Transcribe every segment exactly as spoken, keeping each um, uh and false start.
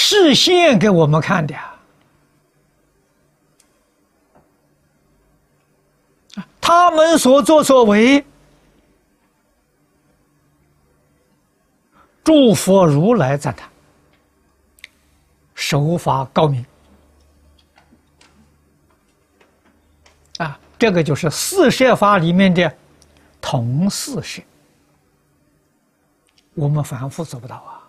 示现给我们看的呀。他们所作所为，诸佛如来赞叹，手法高明啊！这个就是四摄法里面的同四摄，我们凡夫做不到啊！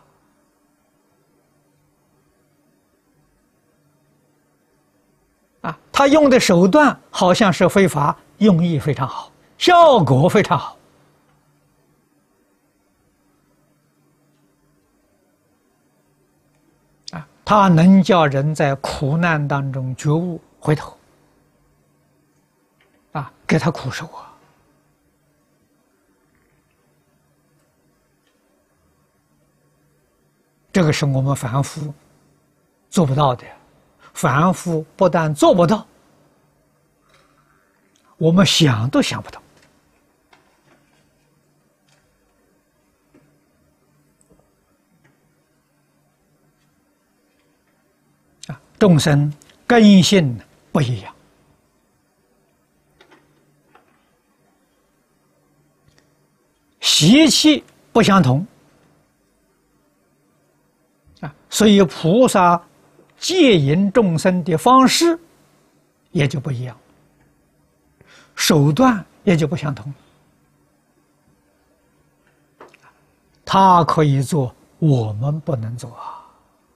啊，他用的手段好像是非法，用意非常好，效果非常好。啊，他能叫人在苦难当中觉悟回头，啊，给他苦受啊。这个是我们凡夫做不到的。凡夫不但做不到，我们想都想不到。啊，众生根性不一样，习气不相同，啊，所以菩萨戒引众生的方式也就不一样，手段也就不相同。他可以做，我们不能做啊。